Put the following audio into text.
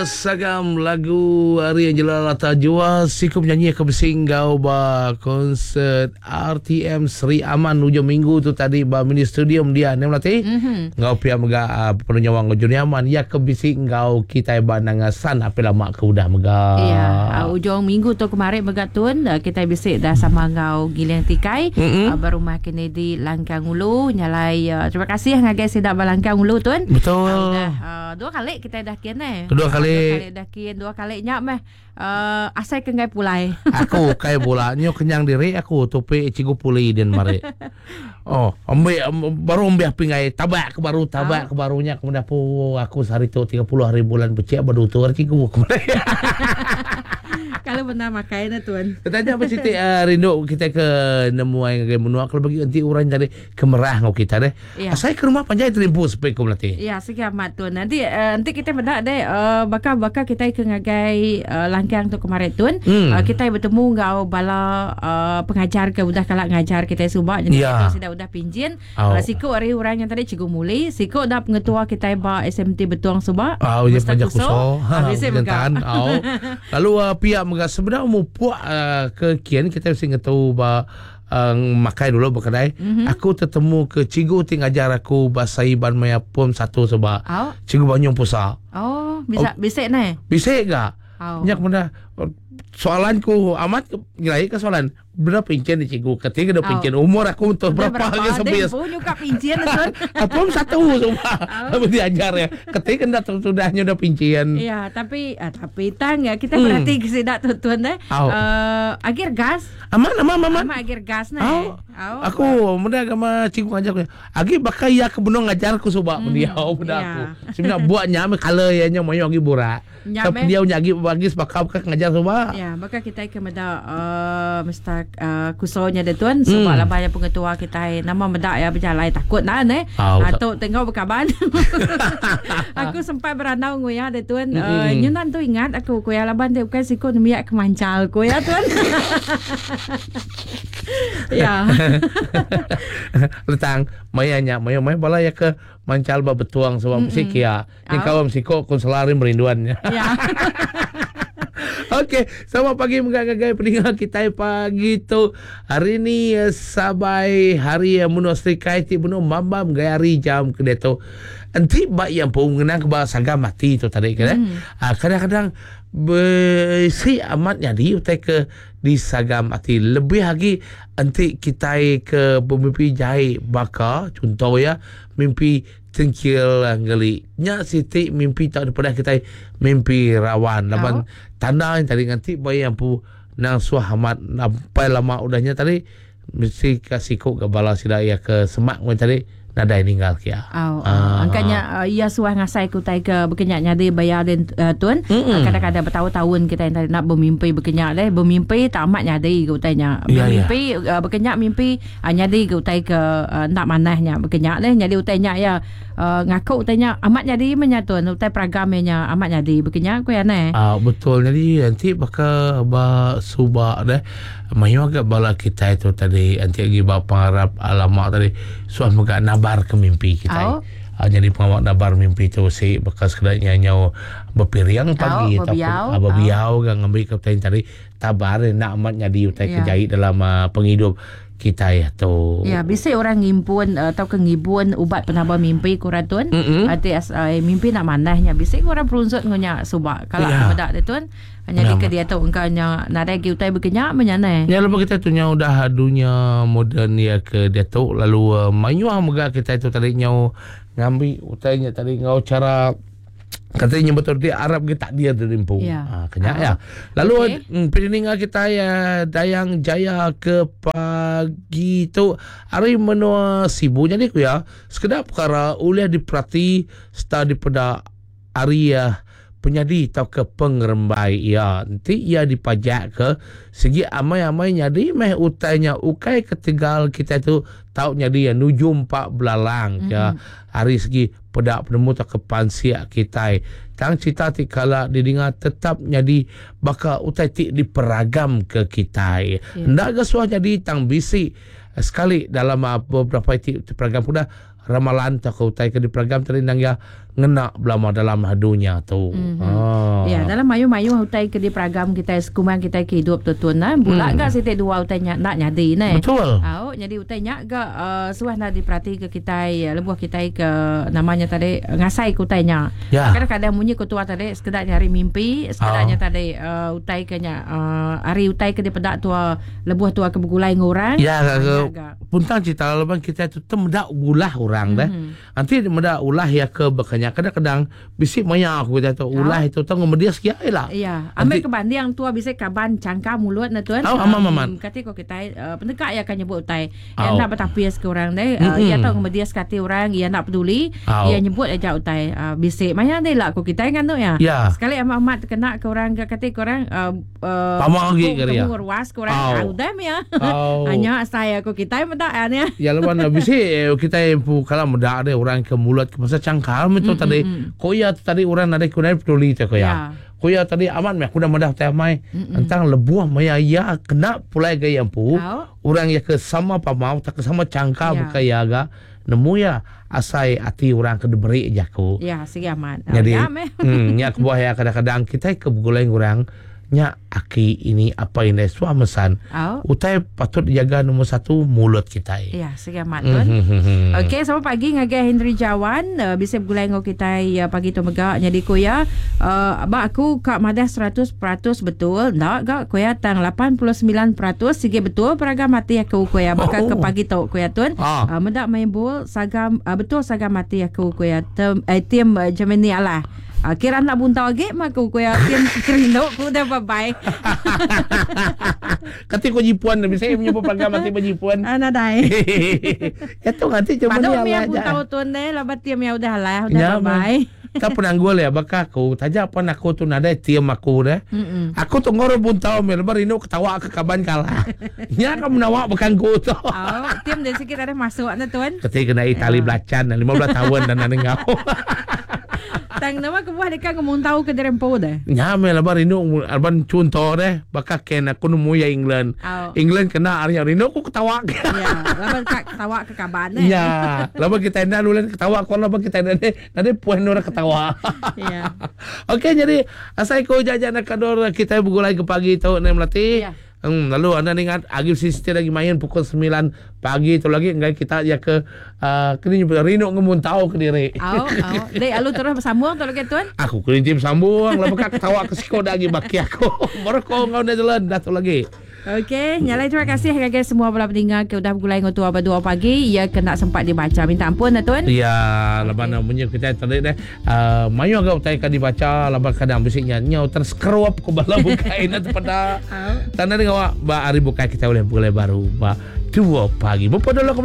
Sagam lagu hari yang jelalata jua siku penyanyi ke Besinggau ba konsert RTM Sri Aman hujung minggu tu tadi ba mini studium dia ne melati ngau pia mega penunyawang ujung nyaman ya ke Besinggau kita ba nangasan apa lama ke udah mega ya ujung minggu tu kemarin mega tun kita bisik dah sama ngau Giliang Tikai baru makin di Langkang Ulu nyalai terima kasih ngagai sidak ba Langkang Ulu tun betul dua kali kita dah kian Kedua kali dah kian dua kali nyak meh asai ke ngai pulai aku kai bola nyo kenyang diri aku topi cigu puli den mare baru ambil pingai tabak ke barunya kemudian aku sehari tu 30 hari bulan becek badutur cigu kalau benar makainya tuan. Tanya apa Siti rindu kita ke nemu yang menua kalau bagi nanti orang jadi kemerah ngau kita deh. Ya. Saya ke rumah panjai terimpu spekum nanti. Ya, sekiamat tuan. Nanti kita benar deh bakal kita ke ngagai langkang tu kemarin tuan. Kita bertemu ngau bala pengajar ke udah kalak ngajar kita subak jadi kita sudah udah pinjin. Siko hari orang yang tadi Cikgu Muli, siko dah pengetua kita ba SMT Betuang subak. Ya panjang kuso. Lalu pihak sebenarnya mau puak ke kian kita mesti tahu ba makai dulu berkedai. Aku tertemu ke Cikgu ajar aku bahasa Iban Maya Pom 1 sebab Cikgu Banyong Pusa. Bisa bisik naik. Bisik gak? Nyak benda soalanku amat nilai ke soalan berapa pincin di Cikgu ketika dah pincin umur aku untuk berapa lagi sebias nyuka pincin tuan Pom 1 sebab habis diajar ya ketika dah sudahnya udah pincin ya tapi tang ya kita berarti sidak tuan deh akhir gas aman akhir gas nah aku mudah agama Cikgu ngajar agi bakal ya kebenong ngajarku sebab dia benda aku sebenarnya buatnya kala ya nya mau agi bura tapi dia nyagi bagi bakal ngajar sebab ya maka kita kemada mesti kusonya de tuan sebab lah banyak pengetua kita nama medak ya berjalan takut nah atau tengok berkaban aku sempat beranau ngoya de tuan nyunan tu ingat aku koya laban de bukan siko miak kemancal koya tuan ya letang mayanya mayo bala ya ke mancal ba betuang sebab musik ya yang kawam siko konselari merinduannya ya. Okey, selamat pagi mengagai pendengar kita pagi tu. Hari ni sabai hari menua Sri Kaiti bunuh mambam gaya hari jam kedai tu. Nanti bak yang pun mengenang ke bahasa agama mati tu tadi kan. Kadang-kadang besi amatnya di utai ke di sagam mati lebih lagi nanti kita ke bermimpi jahit baka contoh ya mimpi tengkil ngali nya Siti mimpi tak daripada kita mimpi rawan laban tanda yang tadi nanti bayi yang pu nang suahamat sampai lama udahnya tadi mesti kasih kok ke bala sida ya ke semak tadi nada ninggal kia. Angkanya ia suah ngasai ku tai ke berkenyaknya dia bayar dan tuan. Kadang-kadang bertahun-tahun kita yang nak bermimpi berkenyak deh. Bermimpi tak amat nyadi ku tanya. Bermimpi berkenyak mimpi nyadi ku tai ke nak manahnya berkenyak deh. Nyadi utanya ya ngaku utanya amat nyadi menyatuan utai pragamnya amat nyadi berkenyak ku ya ne. Betul jadi nanti bakal ba subak deh. Mayu agak bala kita itu tadi nanti lagi ba pangarap alamak tadi suah mega nabar ke mimpi kita. Jadi pengawak nabar mimpi tu si bekas kedanya nyau berpiriang pagi ataupun biau gang ngambil kapten tadi tabar nak amatnya di utai kejahit dalam penghidup kita ya tu. Ya, bisa orang ngimpun atau kengibun ubat penambah mimpi kurang tuan. Arti mimpi nak manahnya bisa orang perunsut ngunya subak kalau ada de tuan. Hanya di dia tahu engkaunya nada gi utai berkenyak menyana. Ya lepas kita tu nyau dah dunia moden ya ke dia tahu lalu mayuah mega kita itu tadi nyau ngambil utainya tadi ngau cara katanya betul dia Arab kita dia terimpu. Kenyak ya. Lalu pendengar kita ya Dayang Jaya ke pagi tu hari menua sibunya ni ku ya. Sekedar perkara oleh diperhati studi pada area penyadi atau ke pengerembai ya nanti ia dipajak ke segi amai-amai nyadi meh utainya ukai ketinggal kita tu tahu nyadi ya nujum pak belalang ya hari segi pedak penemu tak kepansiak kita tang cita tikala didengar tetap nyadi baka utai tik diperagam ke kita ndak gasuah jadi tang bisi sekali dalam beberapa program pun ramalan tak utai ke di program terindang ya ngena belama dalam hadunya tu. Ya, dalam mayu-mayu hutai ke di peragam kita sekuman kita ke hidup tu nah. Bula gak siti dua hutai nak nyadi nah. Betul. Jadi hutai nyak gak suah nak diperhati ke kita lebuh kita ke namanya tadi ngasai ke hutai nya. Ya. Kadang-kadang munyi ke tua tadi sekedar nyari mimpi, sekedarnya tadi hutai ke nya hari hutai ke di pedak tua lebuh tua ke begulai ngorang. Ya, puntang cerita leban kita tu medak ulah orang dah. Nanti medak ulah ya ke bekanya kadang-kadang bisik maya aku kata tu ulah itu tu ngomedia sekia lah. Ya, ambil ke banding tua bisa kaban cangka mulut na tuan. Kati ko kita pendekak ya kan nyebut utai. Ya nak bertapias ke orang deh. Ya tahu ngomedia sekati orang ya nak peduli. Ya nyebut aja utai. Bisik maya deh lah ko kita kan tu ya. Sekali amat kena ke orang kati ke orang pamang lagi ke dia. Ruas ke orang udah ya. Hanya saya ko kita medak ya. Ya leban bisik kita kalau medak ada orang ke mulut ke masa cangkal itu tadi koya tadi orang ada kunai peduli tu koya. Koya tadi aman meh kuda madah teh mai tentang lebuah maya ya kena pulai gaya pu orang ya ke sama pamau tak sama cangkal berkaya ga nemu ya asai ati orang ke diberi jaku. Ya, segi aman. Jadi nya kebuah ya kadang-kadang kita ke begulai orang nya aki ini apa ini suamesan. Utai patut jaga nombor satu mulut kita. Ya, segi aman tuan. Okey, selamat pagi ngagai Henry Jawan. Bisa bergulai ngau kita pagi tu megak jadi koya. Abang aku kak madah 100% betul. Ndak gak koya tang 89% sige betul peragam mati aku koya bakal ke pagi tu koya tuan. Mendak main bol sagam betul sagam mati aku koya tim Gemini Allah. Kira nak buntau lagi maka aku yakin kerindok aku dah bye-bye. Kati ko jipuan na bisay mo program mati ba jipuan. Ana dai. Ito ngati cuma ni ala. Padahal buntau tu ne labat tiam ya udah lah udah bye-bye. Tak penanggol ya baka aku taja apa aku tu nada tiam aku dah. Aku tu ngoro buntau mel barino ketawa ke kaban kalah. Nya ka menawa bukan ku tu. Tiam dari sikit ada masuk na tuan. Kati kena Itali belacan 15 tahun dan ada ngau. Tang nama kebuah dekat ngomong tahu ke derempo dah. Nyame lah barino alban contoh deh baka ken aku nemu ya England. England kena Arya Rino aku ketawa. Ya, laban ketawa ke kaban Ya, laban kita enda lulen ketawa kalau laban kita enda nade puan orang ketawa. Ya. Okey jadi asai ko jajan kador kita bergulai ke pagi tu nem latih. Ya. Lalu anda ingat agil sister lagi main pukul 9 pagi tu lagi enggak kita ya ke kini Rino ngemuntau ke diri. Dei alu terus bersambung tu lagi tuan. Aku kelinci bersambung lalu ketawa ke siko lagi baki aku. Baru kau ngau dah jalan dah tu lagi. Okey, nyalai terima kasih kepada semua belah pendengar ke udah bergulai ngotu apa 2 pagi ya kena sempat dibaca. Minta ampun dah tuan. Ya, laban punya kita tadi deh mayu agak utai kan dibaca laban kadang bisiknya nyau terskeruap ke bala bukain atau pada tanda dengan ba hari buka kita boleh baru ba 2 pagi. Berapa dulu